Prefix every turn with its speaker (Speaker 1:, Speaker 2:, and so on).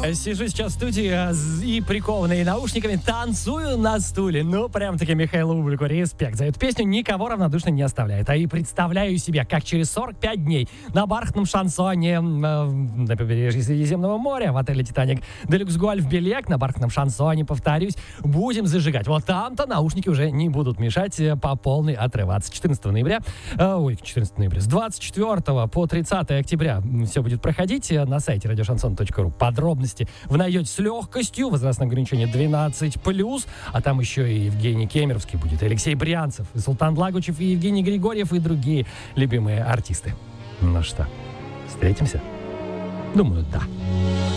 Speaker 1: Сижу сейчас в студии и прикованный наушниками танцую на стуле. Ну, прям-таки Михаилу Бублику респект. За эту песню никого равнодушно не оставляет. А и представляю себе, как через 45 дней на бархатном шансоне на побережье Средиземного моря в отеле «Титаник» Делюкс Гольф Белек на бархатном шансоне, повторюсь, будем зажигать. Вот там-то наушники уже не будут мешать по полной отрываться. 14 ноября, с 24 по 30 октября все будет проходить на сайте радиошансон.ру. Подробности вы найдете с легкостью. Возрастное ограничение 12+, а там еще и Евгений Кемеровский будет, и Алексей Брянцев, и Султан Лагучев, и Евгений Григорьев, и другие любимые артисты. Ну что, встретимся? Думаю, да.